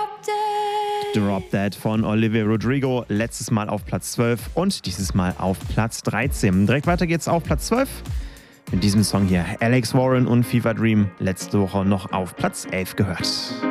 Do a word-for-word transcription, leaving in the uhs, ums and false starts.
Dead. Drop Dead von Olivia Rodrigo. Letztes Mal auf Platz zwölf und dieses Mal auf Platz dreizehn. Direkt weiter geht's auf Platz zwölf. Mit diesem Song hier Alex Warren und Fever Dream. Letzte Woche noch auf Platz elf gehört.